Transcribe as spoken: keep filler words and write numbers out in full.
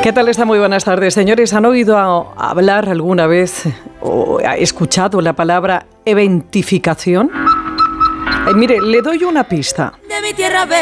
¿Qué tal está? Muy buenas tardes. Señores, ¿han oído a, a hablar alguna vez o ha escuchado la palabra eventificación? Eh, mire, le doy una pista. De mi tierra